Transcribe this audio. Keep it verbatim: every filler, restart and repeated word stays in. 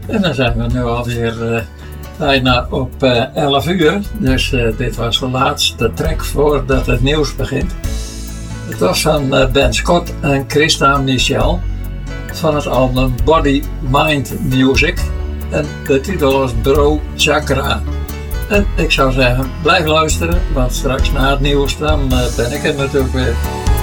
En dan zijn we nu alweer uh, bijna op uh, elf uur. Dus uh, dit was de laatste track voordat het nieuws begint. Het was van uh, Ben Scott en Christa Michel van het album Body Mind Music. En de titel was Bro Chakra. En ik zou zeggen, blijf luisteren, want straks na het nieuws dan uh, ben ik er natuurlijk weer.